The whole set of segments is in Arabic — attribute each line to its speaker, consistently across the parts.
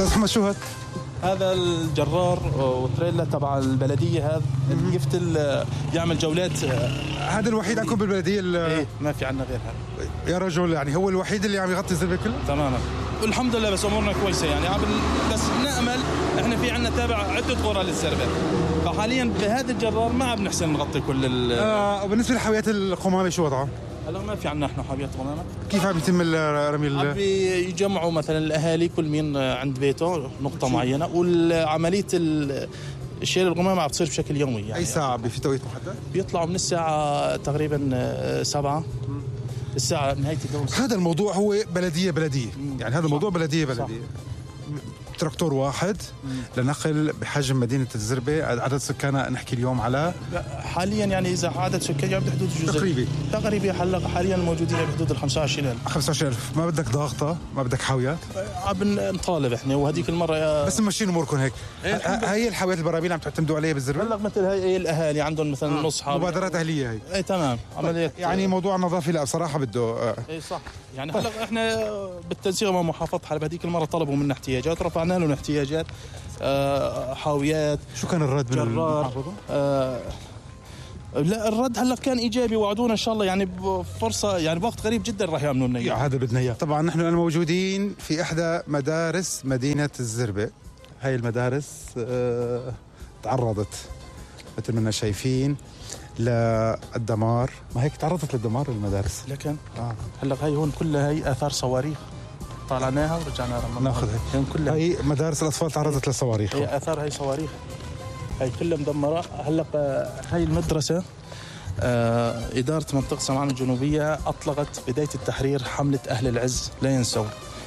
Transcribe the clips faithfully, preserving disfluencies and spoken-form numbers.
Speaker 1: استاذ محمد شو هذا؟
Speaker 2: هذا الجرار وتريلا تبع البلديه، هذا اللي يفتل يعمل جولات.
Speaker 1: هذا الوحيد عندكم بالبلديه؟
Speaker 2: ايه ما في عندنا غير هذا
Speaker 1: يا رجل، يعني هو الوحيد اللي عم يغطي الزربه كله؟
Speaker 2: تماما والحمد لله، بس امورنا كويسه يعني. بس نامل، احنا في عندنا تابع عده قرى للزربه، فحاليا بهذا الجرار ما عم نحسن نغطي كل ال
Speaker 1: آه بالنسبه لحاويات القمامه شو وضعها؟
Speaker 2: هلا ما في عندنا احنا حاويات قمامه.
Speaker 1: كيف عم يتم رمي ال
Speaker 2: عم يجمعوا مثلا الاهالي كل مين عند بيته نقطه معينه، والعمليه الشيل القمامه عم تصير بشكل يومي يعني.
Speaker 1: اي ساعه في توقيت محدد؟
Speaker 2: بيطلعوا من الساعه تقريبا سبعة الساعه نهايه اليوم.
Speaker 1: هذا الموضوع هو بلديه بلديه يعني هذا الموضوع بلديه بلديه صح. تراكتور واحد لنقل بحجم مدينة الزربة، عدد سكانها نحكي اليوم على
Speaker 2: حاليا يعني إذا عدد سكانها بحدود الجزء
Speaker 1: تقريبي
Speaker 2: تقريبا حلق حاليا موجودين بحدود ال خمسة وعشرين ألف
Speaker 1: خمسة وعشرين ألف. ما بدك ضاغطة، ما بدك حاويات؟
Speaker 2: عم نطالب احنا، وهذيك المرة يا
Speaker 1: بس ماشيين أموركم هيك. هي الحاويات البراميل عم تعتمدوا عليها بالزربة؟
Speaker 2: هلا مثل هي الأهالي عندهم مثلا آه. نص حاوية،
Speaker 1: مبادرات أهلية هي.
Speaker 2: اي تمام عمليات
Speaker 1: يعني موضوع النظافة لا بصراحة بده آه.
Speaker 2: اي صح يعني. هلا احنا بالتنسيق مع محافظة حلب هذيك المرة طلبوا منا احتياجات، رفعنا لهم احتياجات آه حاويات.
Speaker 1: شو كان الرد من المحافظة؟
Speaker 2: آه لا الرد هلا كان ايجابي، وعدونا ان شاء الله يعني بفرصه يعني بوقت قريب جدا راح يعملوا لنا
Speaker 1: اياه. هذا بدنا اياه. طبعا نحن الان موجودين في احدى مدارس مدينه الزربه. هاي المدارس آه تعرضت مثل ما شايفين للدمار. ما هيك تعرضت للدمار المدارس؟
Speaker 2: لكن آه. هلا هي هون كلها هي اثار صواريخ طالعناها ورجعنا
Speaker 1: ناخذ هي كلها. هي مدارس الاطفال تعرضت للصواريخ.
Speaker 2: هي اثار هي صواريخ، هي كلها مدمره. هلا هي المدرسه آه اداره منطقه سمعان الجنوبيه اطلقت بدايه التحرير حمله اهل العز لا ينسوا،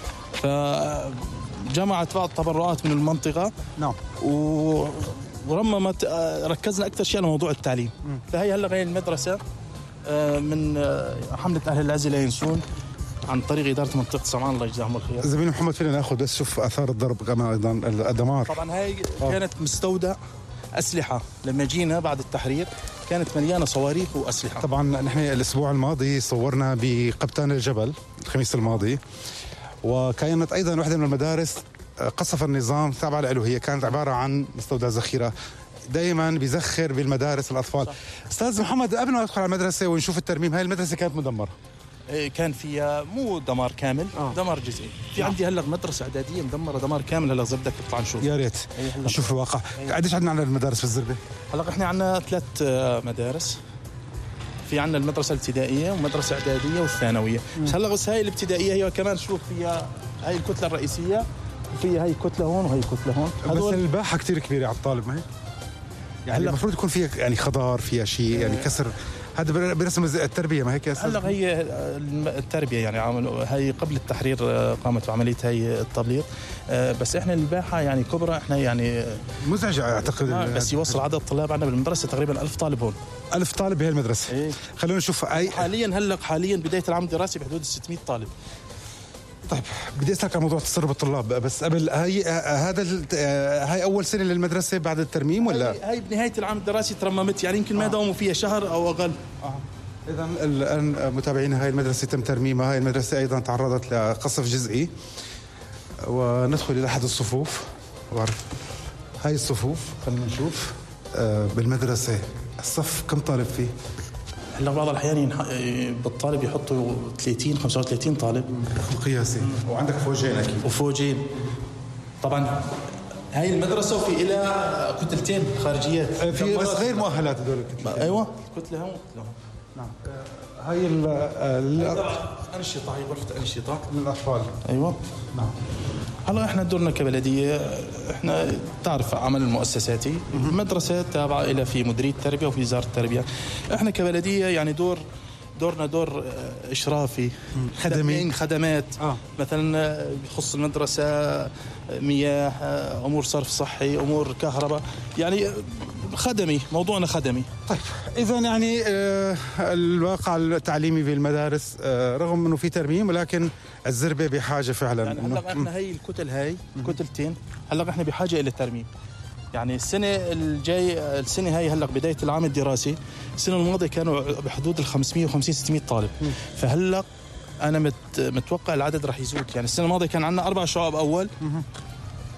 Speaker 2: فجمعت بعض التبرعات من المنطقه.
Speaker 1: نعم.
Speaker 2: و ورممت ركزنا اكثر شيء على موضوع التعليم. م. فهي هلا هي المدرسه آه من آه حمله اهل العز لا ينسون عن طريق إدارة منطقة سمعان الله يجزاهم الخير.
Speaker 1: زميلي محمد فينا ناخذ بس شوف آثار الضرب كمان أيضا الدمار.
Speaker 2: طبعا هاي أوه. كانت مستودع أسلحة، لما جينا بعد التحرير كانت مليانة صواريخ وأسلحة.
Speaker 1: طبعا نحن الأسبوع الماضي صورنا بقبطان الجبل الخميس الماضي، وكانت أيضا واحدة من المدارس قصف النظام تابعة له، هي كانت عبارة عن مستودع ذخيرة. دائما بيزخر بالمدارس الأطفال. أستاذ محمد قبل ما ندخل على المدرسة ونشوف الترميم، هاي المدرسة كانت مدمرة؟
Speaker 2: كان فيها مو دمار كامل آه. دمار جزئي. في آه. عندي هلا مدرسه اعداديه مدمره دمار كامل. هلا اذا بدك نطلع نشوف.
Speaker 1: يا ريت نشوف الواقع. قديش عندنا على المدارس في الزربه؟
Speaker 2: هلا احنا عندنا ثلاث مدارس. في عندنا المدرسه الابتدائيه ومدرسه اعداديه والثانويه. بس هلا بس هاي الابتدائيه هي كمان شوف فيها هاي الكتله الرئيسيه، وفيها هاي كتله هون وهي كتله هون.
Speaker 1: بس الباحه كثير كبيره على الطالب، ما هي؟ يعني المفروض يكون فيها يعني خضار، فيها شيء يعني كسر. هذا برسم التربيه، ما هيك يا استاذ؟
Speaker 2: هلا هي التربيه يعني عملوا هي قبل التحرير قامت بعمليه هي التبليط، بس احنا الباحه يعني كبرى. احنا يعني
Speaker 1: مزعجه اعتقد.
Speaker 2: بس يوصل عدد الطلاب عندنا بالمدرسه تقريبا ألف طالب هون.
Speaker 1: ألف طالب بهي المدرسه.
Speaker 2: إيه؟
Speaker 1: خلونا نشوف اي
Speaker 2: حاليا هلا حاليا بدايه العام الدراسي بحدود ستمئة طالب.
Speaker 1: طيب بدي اسالك عن موضوع تسرب الطلاب، بس قبل هي هذا هاي اول سنه للمدرسه بعد الترميم ولا؟
Speaker 2: هاي, هاي بنهايه العام الدراسي ترممت يعني يمكن ما آه. داوموا فيها شهر او اقل.
Speaker 1: آه. اذا الان متابعينا هاي المدرسه تم ترميمها. هاي المدرسه ايضا تعرضت لقصف جزئي. وندخل الى احد الصفوف. بعرف هاي الصفوف خلينا نشوف آه بالمدرسه الصف كم طالب فيه؟
Speaker 2: هلا بعض الاحيان بالطالب يحطوا ثلاثين خمسة وثلاثين طالب
Speaker 1: قياسي. وعندك فوجين اكيد.
Speaker 2: وفوجين طبعا. هاي المدرسه وفي الى كتلتين خارجيات
Speaker 1: في بس غير مؤهلات هذول
Speaker 2: الكتلتين. ايوه كتله هون كتله هون.
Speaker 1: نعم. هاي ال
Speaker 2: انشطه، هي غرفه انشطه
Speaker 1: للاطفال.
Speaker 2: ايوه
Speaker 1: نعم.
Speaker 2: هلا احنا دورنا كبلديه، احنا تعرف عمل المؤسساتي. المدرسه تابعه الى في مديريه التربيه وفي وزاره التربيه. احنا كبلديه يعني دور دورنا دور اشرافي
Speaker 1: خدمي
Speaker 2: خدمات
Speaker 1: آه.
Speaker 2: مثلا بخص المدرسه مياه، امور صرف صحي، امور كهرباء، يعني خدمي، موضوعنا خدمي.
Speaker 1: طيب اذا يعني آه الواقع التعليمي بالمدارس آه رغم انه في ترميم، ولكن الزربه بحاجه فعلا.
Speaker 2: يعني هلا احنا هي الكتل هاي الكتلتين هلا احنا بحاجه الى الترميم. يعني السنه الجاي السنه هاي هلا بدايه العام الدراسي، السنه الماضيه كانوا بحدود ال خمسمئة وخمسين ستمئة طالب. م. فهلا انا مت متوقع العدد راح يزيد. يعني السنه الماضيه كان عندنا اربع شعب اول،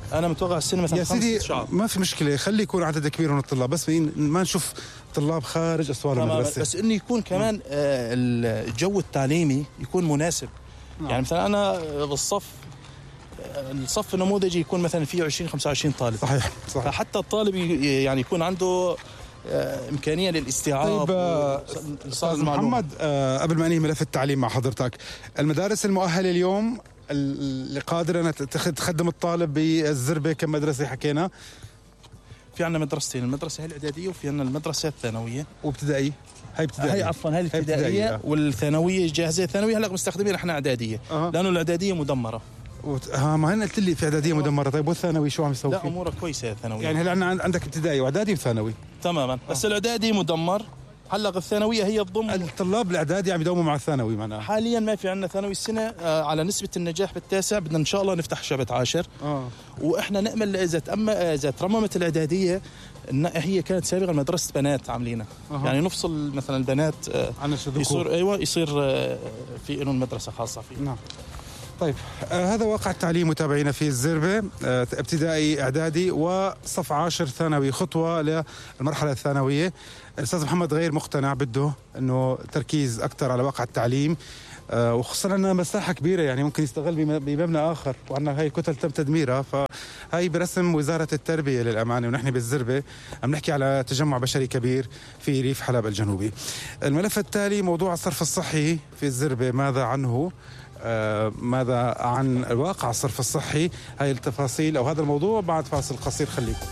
Speaker 2: انا متوقع السنه مثلا
Speaker 1: يا سيدي
Speaker 2: شعب.
Speaker 1: ما في مشكله، خلي يكون عدد كبير من الطلاب، بس ما نشوف طلاب خارج اسوار المدرسه.
Speaker 2: بس انه يكون كمان آه الجو التعليمي يكون مناسب. نعم. يعني مثلا انا بالصف الصف النموذجي يكون مثلا فيه عشرين خمسة وعشرين طالب.
Speaker 1: صحيح صحيح.
Speaker 2: فحتى الطالب يعني يكون عنده إمكانية للاستيعاب.
Speaker 1: طيب أستاذ محمد، آه قبل ما أنهي ملف التعليم مع حضرتك، المدارس المؤهلة اليوم اللي قادرة أن تخدم الطالب بالزربة كم مدرسة حكينا؟
Speaker 2: في عنا مدرستين، المدرسة هي الإعدادية وفي عنا المدرسة الثانوية.
Speaker 1: وابتدائية؟ هاي ابتدائية.
Speaker 2: هاي عفوا هاي الابتدائية والثانوية جاهزة. الثانوية هلا مستخدمين احنا إعدادية. أه. لأنه الإعدادية مدمرة.
Speaker 1: وت... ها ما هن قلت لي في اعداديه مدمره. طيب والثانوي شو عم يسوي فيه؟
Speaker 2: لا اموره كويسه الثانويه.
Speaker 1: يعني هلا عندنا عندك ابتدائي واعدادي وثانوي
Speaker 2: تماما. بس أوه. الاعدادي مدمر. هلا الثانويه هي تضم
Speaker 1: الطلاب الاعدادي عم يداوموا مع الثانوي معناها.
Speaker 2: حاليا ما في عندنا ثانوي السنه. آه على نسبه النجاح بالتاسع بدنا ان شاء الله نفتح شعبة عاشر. اه واحنا نامل اذا تم اذا ترممت الاعداديه هي كانت سابقا مدرسه بنات عاملينها. أه. يعني نفصل مثلا البنات آه يصير ايوه يصير آه في لهم مدرسه خاصه فيه.
Speaker 1: نعم. طيب آه هذا واقع التعليم متابعينا في الزربة، آه ابتدائي اعدادي وصف عاشر ثانوي، خطوة للمرحلة الثانوية. الأستاذ محمد غير مقتنع، بده أنه تركيز أكثر على واقع التعليم، آه وخصوصا أنها مساحة كبيرة يعني ممكن يستغل بمبنى آخر، وعندنا هاي كتل تم تدميرها. فهاي برسم وزارة التربية للأمانة، ونحن بالزربة عم نحكي على تجمع بشري كبير في ريف حلب الجنوبي. الملف التالي موضوع الصرف الصحي في الزربة، ماذا عنه؟ آه ماذا عن الواقع الصرف الصحي؟ هاي التفاصيل أو هذا الموضوع بعد فاصل قصير، خليكم.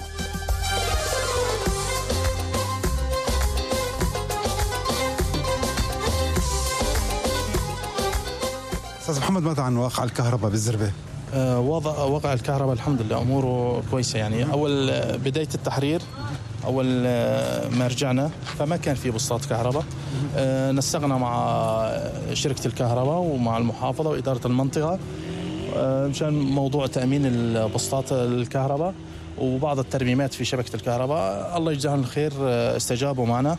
Speaker 1: أستاذ محمد، ماذا عن واقع الكهرباء بالزربة؟
Speaker 2: آه وضع واقع الكهرباء الحمد لله أموره كويسة. يعني أول بداية التحرير أول ما رجعنا فما كان في بسطات كهرباء. آه نسقنا مع شركة الكهرباء ومع المحافظة وإدارة المنطقة آه مشان موضوع تأمين البسطات الكهرباء وبعض الترميمات في شبكة الكهرباء. الله يجزاهم الخير استجابوا معنا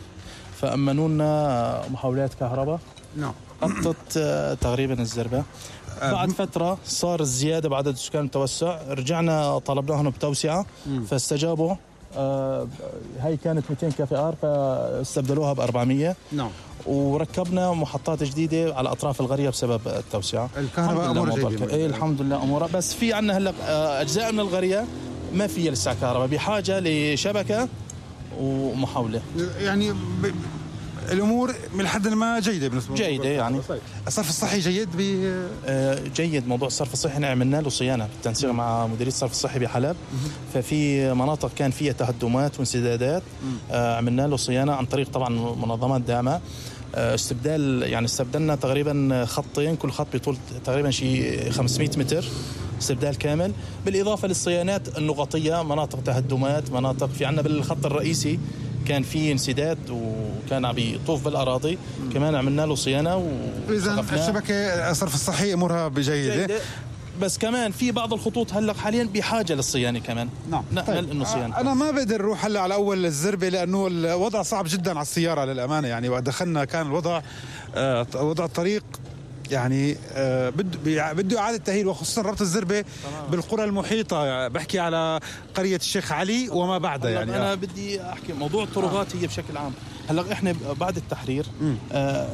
Speaker 2: فأمنونا محاولات كهرباء.
Speaker 1: نعم.
Speaker 2: غطت تقريبا الزربة. بعد فترة صار الزيادة بعدد السكان التوسع، رجعنا طلبناهم بتوسعة فاستجابوا. آه هاي كانت مئتين كافي ار فاستبدلوها ب أربعمية.
Speaker 1: نعم.
Speaker 2: وركبنا محطات جديدة على أطراف القرية بسبب التوسعة.
Speaker 1: الكهرباء أمورها جيدة.
Speaker 2: إيه الحمد لله أمورها. بس في عنا هلا أجزاء من القرية ما فيها لسه كهرباء، بحاجة لشبكة ومحاولة.
Speaker 1: يعني ب... الامور من حد ما جيده بالنسبه
Speaker 2: جيده يعني.
Speaker 1: الصرف الصحي جيد ب
Speaker 2: آه جيد. موضوع الصرف الصحي احنا عملنا له صيانه بالتنسيق مع مديريه الصرف الصحي بحلب. ففي مناطق كان فيها تهدمات وانسدادات آه عملنا له صيانه عن طريق طبعا منظمات داعمه. آه استبدال يعني استبدلنا تقريبا خطين، كل خط بيطول تقريبا شيء خمسمئة متر استبدال كامل، بالاضافه للصيانات النقطيه، مناطق تهدمات، مناطق في عندنا بالخط الرئيسي كان في انسداد وكان عم يطوف بالاراضي م. كمان عملنا له صيانه.
Speaker 1: اذا الشبكه الصرف الصحي امورها بجيده،
Speaker 2: بس كمان في بعض الخطوط هلا حاليا بحاجه للصيانه كمان.
Speaker 1: نعم.
Speaker 2: نأمل طيب. انه صيانه.
Speaker 1: انا ما بقدر اروح هلا على اول الزربه لانه الوضع صعب جدا على السياره للامانه. يعني وقت دخلنا كان الوضع آه وضع الطريق يعني آه بده بده اعاده تاهيل، وخصوصا ربط الزربه طبعا. بالقرى المحيطه، يعني بحكي على قريه الشيخ علي وما بعدها. يعني
Speaker 2: انا آه. بدي احكي موضوع الطرقات آه. هي بشكل عام. هلا احنا بعد التحرير آه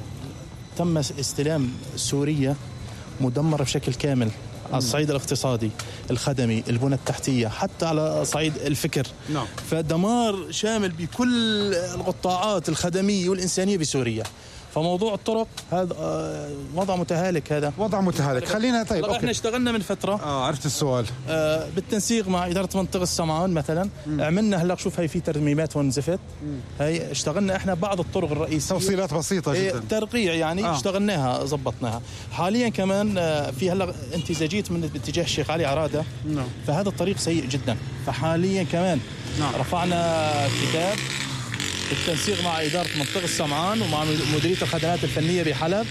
Speaker 2: تم استلام سوريا مدمره بشكل كامل على الصعيد الاقتصادي، الخدمي، البنى التحتيه، حتى على صعيد الفكر.
Speaker 1: نعم.
Speaker 2: فدمار شامل بكل القطاعات الخدميه والانسانيه بسوريا. فموضوع الطرق هذا وضع متهالك. هذا
Speaker 1: وضع متهالك. خلينا طيب
Speaker 2: أوكي. احنا اشتغلنا من فتره
Speaker 1: اه عرفت السؤال
Speaker 2: آه بالتنسيق مع اداره منطقه السمعان مثلا. مم. عملنا هلا شوف هي في ترميمات ونزفت. هي اشتغلنا احنا بعض الطرق الرئيسيه،
Speaker 1: توصيلات بسيطه جدا،
Speaker 2: ترقيع يعني. آه. اشتغلناها زبطناها. حاليا كمان آه في هلا انت اذا جيت من باتجاه الشيخ علي عراده نعم. فهذا الطريق سيء جدا. فحاليا كمان نعم. رفعنا كتاب بالتنسيق مع إدارة منطقة السمعان ومع مديرية الخدمات الفنية بحلب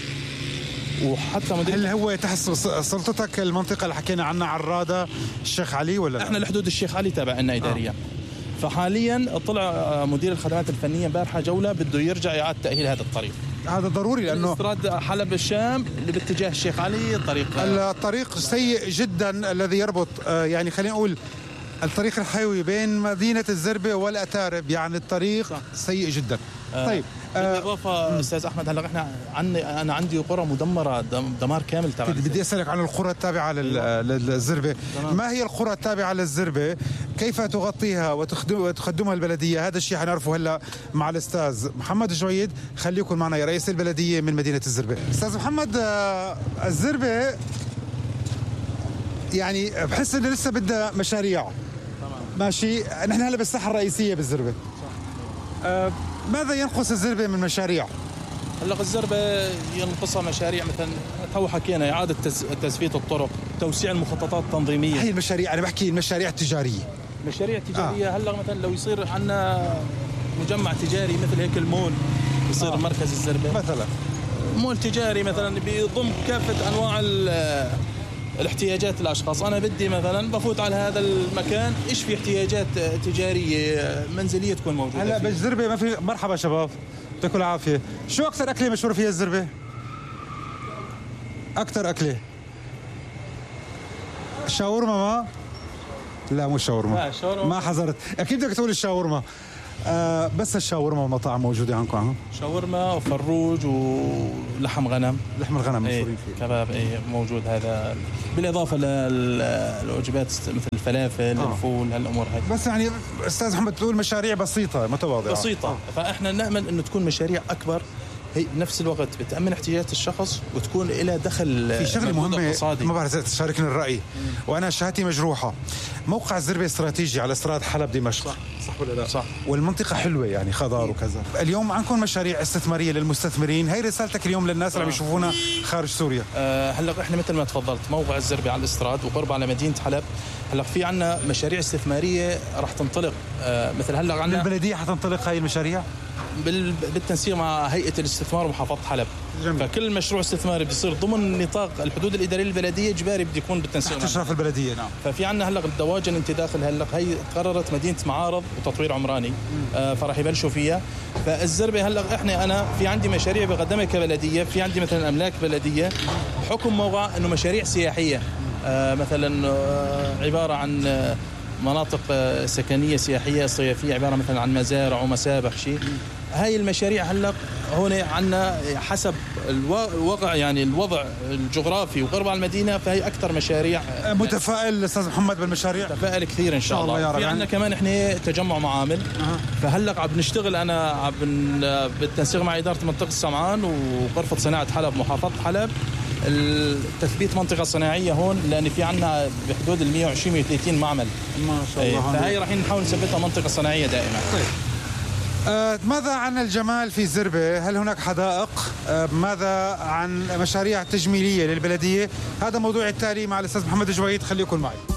Speaker 2: وحتى مديرية.
Speaker 1: هل هو تحت سلطتك المنطقة اللي حكينا عنها عرادة الشيخ علي ولا لا؟
Speaker 2: احنا لحدود الشيخ علي تابع لنا إداريا. آه. فحاليا طلع مدير الخدمات الفنية امبارحة جولة بده يرجع إعادة تأهيل هذا الطريق.
Speaker 1: هذا ضروري لانه
Speaker 2: استراد حلب الشام اللي باتجاه الشيخ علي الطريق
Speaker 1: الطريق سيء جدا الذي يربط يعني خلينا نقول الطريق الحيوي بين مدينة الزربة والأتارب، يعني الطريق صح. سيء جدا.
Speaker 2: آه طيب بالإضافة آه أستاذ أحمد، هلا إحنا عندي أنا عندي قرى مدمرة دمار كامل تبع.
Speaker 1: بدي أسألك عن القرى التابعة للزربة، ما هي القرى التابعة للزربة؟ كيف تغطيها وتخدمها البلدية؟ هذا الشيء حنعرفه هلا مع الأستاذ محمد جويد، خليكم معنا يا رئيس البلدية من مدينة الزربة. أستاذ محمد، آه الزربة يعني بحس إنه لسه بدها مشاريع. ماشي، نحن هلا بالساحه الرئيسيه بالزربه. آه ماذا ينقص الزربه من مشاريع؟
Speaker 2: هلا الزربه ينقصها مشاريع، مثلا تو حكينا اعاده تزفيت الطرق، توسيع المخططات التنظيميه.
Speaker 1: هي المشاريع، انا بحكي المشاريع التجاريه.
Speaker 2: مشاريع تجاريه آه. هلا مثلا لو يصير عندنا مجمع تجاري مثل هيك المول، يصير آه. مركز الزربه
Speaker 1: مثلا
Speaker 2: مول تجاري مثلا بيضم كافه انواع الاحتياجات الاشخاص. انا بدي مثلا بفوت على هذا المكان، ايش في احتياجات تجاريه منزليه تكون موجوده.
Speaker 1: هلا بالزربه ما في. مرحبا شباب، يعطيكم العافيه. شو اكثر اكله مشهوره فيها الزربه؟ اكثر اكله الشاورما؟ ما لا مو الشاورما،
Speaker 2: لا شاورما
Speaker 1: ما حضرت. اكيد بدك تقول الشاورما. آه بس الشاورما والمطاعم موجوده عندكم؟
Speaker 2: شاورما وفروج ولحم غنم.
Speaker 1: لحم الغنم مشهورين
Speaker 2: فيه. ايه كباب ايه موجود هذا، بالاضافه للوجبات مثل الفلافل آه. الفول، هالامور هاي.
Speaker 1: بس يعني استاذ محمد تقول مشاريع بسيطه متواضعه.
Speaker 2: بسيطه آه. فاحنا نامل انه تكون مشاريع اكبر، هي بنفس الوقت بتأمن احتياجات الشخص وتكون لها دخل.
Speaker 1: في شغله مهمه ما بعرف اذا تشاركني الراي، مم. وانا شهادتي مجروحه. موقع الزربه استراتيجي على استراد حلب دمشق،
Speaker 2: صح صح ولا لا؟ صح.
Speaker 1: والمنطقه حلوه يعني خضار وكذا. اليوم عندكم مشاريع استثماريه للمستثمرين، هي رسالتك اليوم للناس اللي عم يشوفونا خارج سوريا.
Speaker 2: أه هلا احنا مثل ما تفضلت موقع الزربه على الاستراد وقرب على مدينه حلب. هلا في عنا مشاريع استثماريه راح تنطلق، أه مثل هلا عندنا
Speaker 1: البلديه حتنطلق هاي المشاريع
Speaker 2: بالتنسيق مع هيئه الاستثمار ومحافظه حلب. جميل. فكل مشروع استثماري بيصير ضمن نطاق الحدود الاداريه للبلديه اجباري بده يكون بالتنسيق
Speaker 1: تحت اشراف البلديه. نعم.
Speaker 2: ففي عندنا هلا الدواجن انت داخل هلا هي قررت مدينه معارض وتطوير عمراني، آه فراح يبلشوا فيها. فالزربه هلا احنا انا في عندي مشاريع بقدمها كبلديه، في عندي مثلا املاك بلديه بحكم موقع انه مشاريع سياحيه، آه مثلا آه عباره عن آه مناطق آه سكنيه سياحيه صيفيه، عباره مثلا عن مزارع ومسابح شيء. هاي المشاريع هلا هون عندنا حسب الوضع، يعني الوضع الجغرافي وقرب على المدينه، فهي اكثر مشاريع.
Speaker 1: متفائل استاذ محمد بالمشاريع؟
Speaker 2: متفائل كثير ان شاء الله, الله. في عندنا كمان احنا تجمع معامل. أه. فهلا عم بنشتغل انا عم بالتنسيق مع اداره منطقه السمعان وغرفه صناعه حلب محافظه حلب تثبيت منطقه صناعيه هون، لان في عندنا بحدود ال مئة وعشرين مئة وثلاثين معمل
Speaker 1: ما شاء الله.
Speaker 2: فهي راح نحاول نثبتها منطقه صناعيه دائما.
Speaker 1: طيب. آه ماذا عن الجمال في زربة؟ هل هناك حدائق؟ آه ماذا عن مشاريع تجميلية للبلدية؟ هذا موضوع التالي مع الأستاذ محمد جويد، خليكم معي.